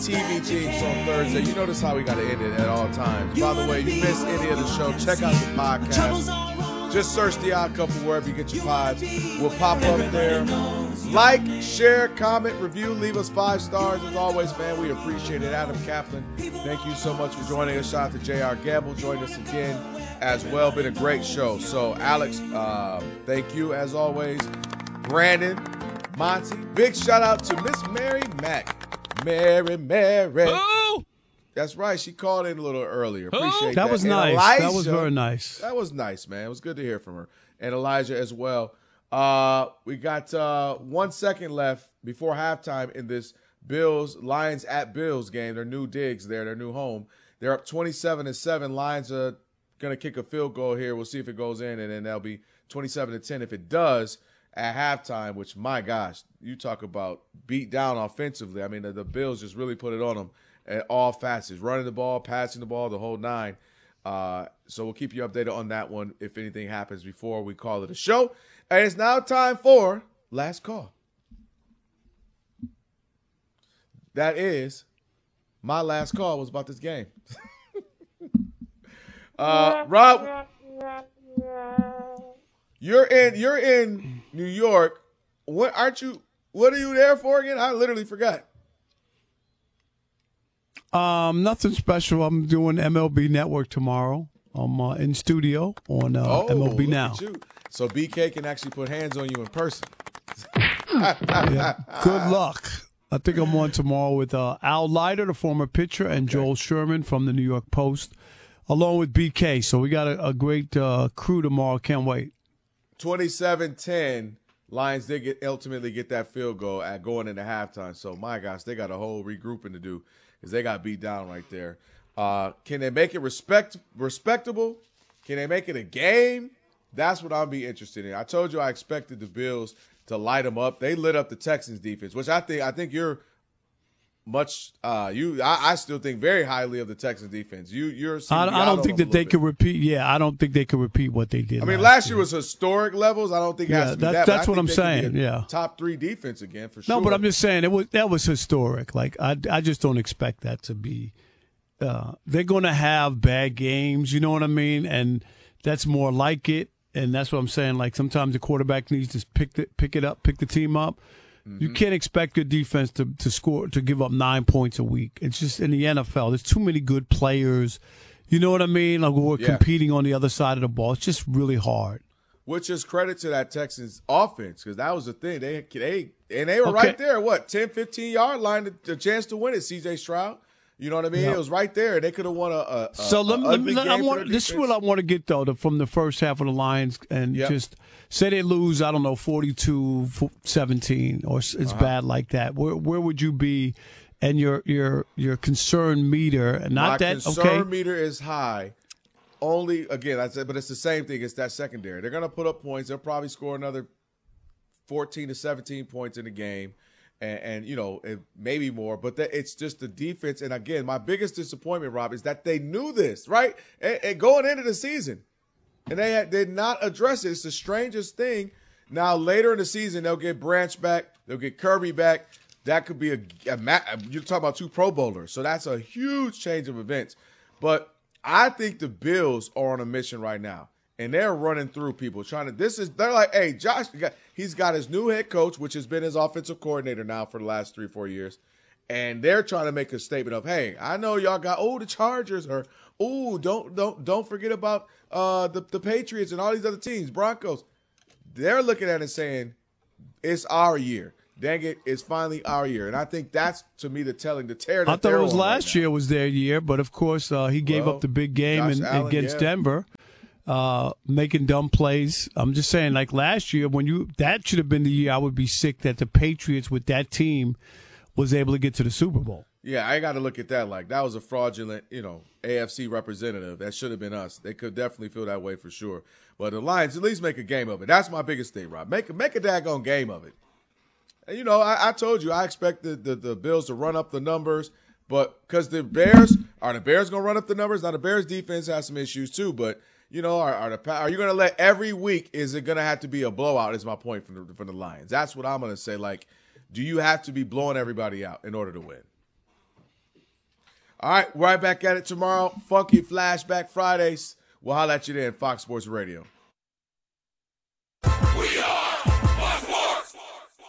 TV theme song Thursday. You notice how we got to end it at all times. By the way, you missed any of the show, check out the podcast. Just search The Odd Couple wherever you get your pods. We'll pop up there. Like, share, comment, review, leave us 5 stars. As always, man, we appreciate it. Adam Kaplan, thank you so much for joining us. Shout out to J.R. Gamble, joining us again as well. Been a great show. So, Alex, thank you as always. Brandon, Monty, big shout out to Miss Mary Mack. Mary. Who? That's right. She called in a little earlier. Appreciate that. That was and nice. Elijah, that was very nice. That was nice, man. It was good to hear from her. And Elijah as well. We got 1 second left before halftime in this Lions at Bills game. Their new digs there, their new home. They're up 27-7. Lions are going to kick a field goal here. We'll see if it goes in, and then that'll be 27-10. If it does at halftime, which, my gosh, you talk about beat down offensively. I mean, the Bills just really put it on them at all facets, running the ball, passing the ball, the whole nine. So we'll keep you updated on that one if anything happens before we call it a show. And it's now time for Last Call. That is my last call was about this game. Rob, you're in New York. What are you there for again? I literally forgot. Nothing special. I'm doing MLB Network tomorrow. I'm in studio on MLB Now. So BK can actually put hands on you in person. Yeah. Good luck. I think I'm on tomorrow with Al Leiter, the former pitcher, and Joel Sherman from the New York Post, along with BK. So we got a great crew tomorrow. Can't wait. 27-10. Lions did ultimately get that field goal at going into halftime. So, my gosh, they got a whole regrouping to do because they got beat down right there. Can they make it respectable? Can they make it a game? That's what I'll be interested in. I told you I expected the Bills to light them up. They lit up the Texans defense, which I think you're much I still think very highly of the Texans defense. I don't think that they could repeat. Yeah, I don't think they could repeat what they did. I mean, last year was historic levels. I don't think it has to be that. That's what I'm saying. Yeah, top 3 defense again for sure. No, but I'm just saying that was historic. Like I just don't expect that to be. They're going to have bad games. You know what I mean? And that's more like it. And that's what I'm saying. Like sometimes the quarterback needs to pick the team up. Mm-hmm. You can't expect your defense to give up 9 points a week. It's just in the NFL. There's too many good players. You know what I mean? Like we're competing on the other side of the ball. It's just really hard. Which is credit to that Texans offense because that was the thing. They were right there. 10, 15-yard line, the chance to win it. C.J. Stroud. You know what I mean? Yep. It was right there. They could have won a So this is what I want to get, though, from the first half of the Lions and just say they lose, I don't know, 42-17 or it's bad like that. Where would you be and your concern meter? My concern meter is high. Only, again, I said, but it's the same thing. It's that secondary. They're going to put up points. They'll probably score another 14 to 17 points in the game. And maybe more, but it's just the defense. And again, my biggest disappointment, Rob, is that they knew this, right? And going into the season, and they did not address it. It's the strangest thing. Now, later in the season, they'll get Branch back. They'll get Kirby back. That could be you're talking about 2 Pro Bowlers. So that's a huge change of events. But I think the Bills are on a mission right now. And they're running through people they're like, hey, Josh, he's got his new head coach, which has been his offensive coordinator now for the last 3-4 years. And they're trying to make a statement of, hey, I know y'all got, the Chargers or, don't forget about the Patriots and all these other teams, Broncos. They're looking at it saying, it's our year. Dang it, it's finally our year. And I think that's, to me, the tear that I thought it was last year was their year, but, of course, he gave up the big game against Denver. Making dumb plays. I'm just saying, like last year, that should have been the year I would be sick that the Patriots with that team was able to get to the Super Bowl. Yeah, I got to look at that like that was a fraudulent, AFC representative. That should have been us. They could definitely feel that way for sure. But the Lions at least make a game of it. That's my biggest thing, Rob. Make a daggone game of it. And, I told you I expect the Bills to run up the numbers, but because the Bears going to run up the numbers? Now the Bears defense has some issues too, but. Are you going to let every week? Is it going to have to be a blowout? Is my point from the Lions. That's what I'm going to say. Like, do you have to be blowing everybody out in order to win? All right, right back at it tomorrow. Funky Flashback Fridays. We'll holler at you then, Fox Sports Radio. We are Fox Sports.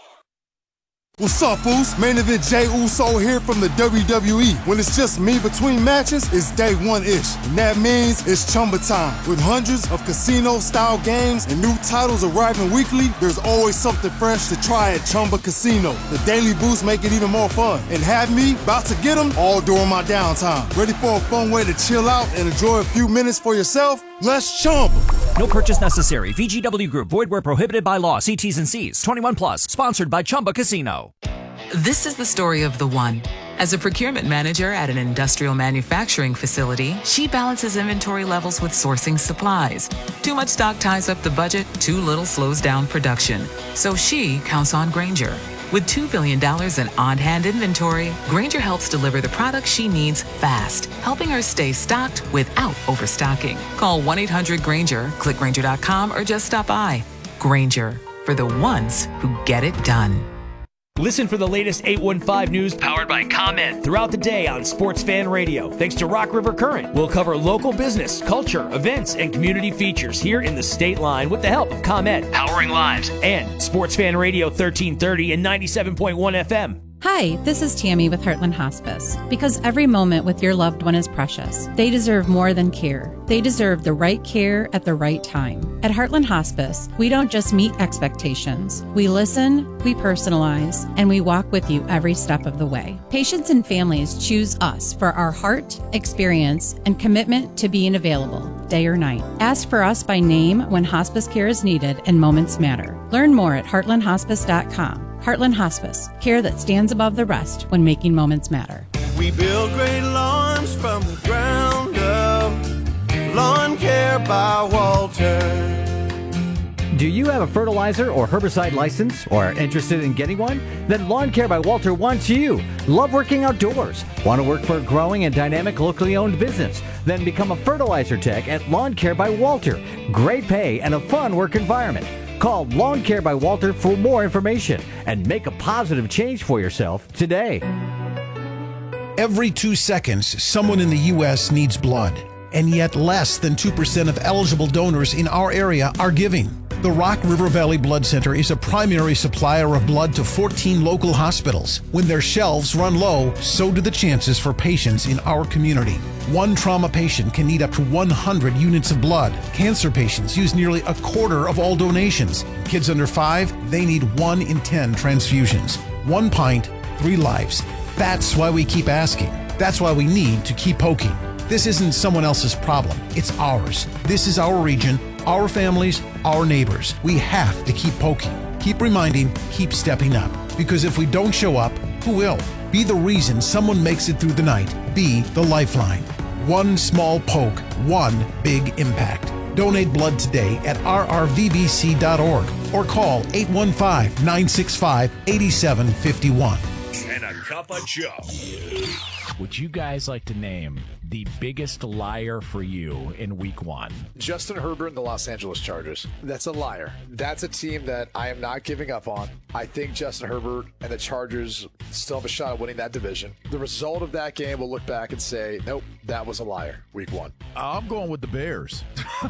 What's up, Foos? Main event Jey Uso here from the WWE. When it's just me between matches, it's day one-ish. And that means it's Chumba time. With hundreds of casino-style games and new titles arriving weekly, there's always something fresh to try at Chumba Casino. The daily boosts make it even more fun. And have me about to get them all during my downtime. Ready for a fun way to chill out and enjoy a few minutes for yourself? Let's Chumba. No purchase necessary. VGW Group. Void where prohibited by law. See T's and C's. 21 plus. Sponsored by Chumba Casino. This is the story of the one. As a procurement manager at an industrial manufacturing facility, she balances inventory levels with sourcing supplies. Too much stock ties up the budget, too little slows down production. So she counts on Grainger. With $2 billion in on-hand inventory, Grainger helps deliver the products she needs fast, helping her stay stocked without overstocking. Call 1-800-GRAINGER, click Grainger.com, or just stop by. Grainger, for the ones who get it done. Listen for the latest 815 news powered by ComEd throughout the day on Sports Fan Radio. Thanks to Rock River Current, we'll cover local business, culture, events, and community features here in the state line with the help of ComEd, powering lives, and Sports Fan Radio 1330 and 97.1 FM. Hi, this is Tammy with Heartland Hospice. Because every moment with your loved one is precious, they deserve more than care. They deserve the right care at the right time. At Heartland Hospice, we don't just meet expectations. We listen, we personalize, and we walk with you every step of the way. Patients and families choose us for our heart, experience, and commitment to being available, day or night. Ask for us by name when hospice care is needed and moments matter. Learn more at heartlandhospice.com. Heartland Hospice, care that stands above the rest when making moments matter. We build great lawns from the ground up. Lawn Care by Walter. Do you have a fertilizer or herbicide license or are interested in getting one? Then Lawn Care by Walter wants you. Love working outdoors? Want to work for a growing and dynamic locally owned business? Then become a fertilizer tech at Lawn Care by Walter. Great pay and a fun work environment. Call Lawn Care by Walter for more information and make a positive change for yourself today. Every 2 seconds, someone in the U.S. needs blood, and yet less than 2% of eligible donors in our area are giving. The Rock River Valley Blood Center is a primary supplier of blood to 14 local hospitals. When their shelves run low, so do the chances for patients in our community. One trauma patient can need up to 100 units of blood. Cancer patients use nearly a quarter of all donations. Kids under 5, they need 1 in 10 transfusions. 1 pint, 3 lives. That's why we keep asking. That's why we need to keep poking. This isn't someone else's problem. It's ours. This is our region, our families, our neighbors. We have to keep poking, keep reminding, keep stepping up. Because if we don't show up, who will? Be the reason someone makes it through the night. Be the lifeline. One small poke, one big impact. Donate blood today at rrvbc.org or call 815-965-8751. And a cup of Joe. Would you guys like to name the biggest liar for you in week 1? Justin Herbert and the Los Angeles Chargers. That's a liar. That's a team that I am not giving up on. I think Justin Herbert and the Chargers still have a shot at winning that division. The result of that game, we'll look back and say, nope, that was a liar, week 1. I'm going with the Bears.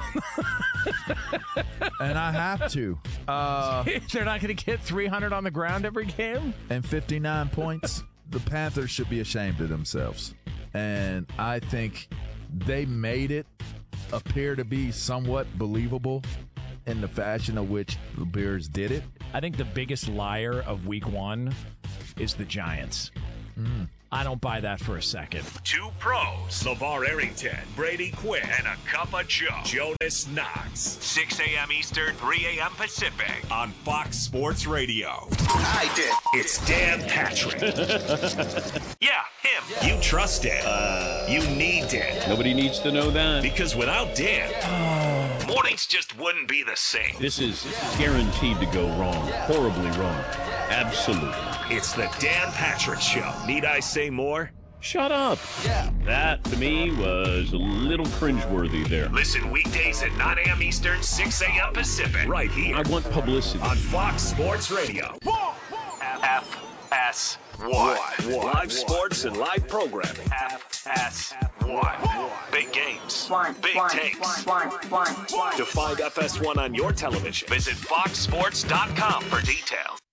And I have to. They're not going to get 300 on the ground every game? And 59 points. The Panthers should be ashamed of themselves. And I think they made it appear to be somewhat believable in the fashion of which the Bears did it. I think the biggest liar of week 1 is the Giants. I don't buy that for a second. 2 pros, LeVar Arrington, Brady Quinn, and a cup of Joe, Jonas Knox. 6 a.m. Eastern, 3 a.m. Pacific on Fox Sports Radio. I did. It's Dan Patrick. Yeah, him. You trust Dan. You need Dan. Nobody needs to know that. Because without Dan, mornings just wouldn't be the same. This is guaranteed to go wrong. Horribly wrong. Absolutely. It's the Dan Patrick Show. Need I say more? Shut up. Yeah. That, to me, was a little cringeworthy there. Listen weekdays at 9 a.m. Eastern, 6 a.m. Pacific. Right here. I want publicity. On Fox Sports Radio. FS. FS1. Live sports and live programming. FS1. Big games. Big takes. To find FS1 on your television, visit foxsports.com for details.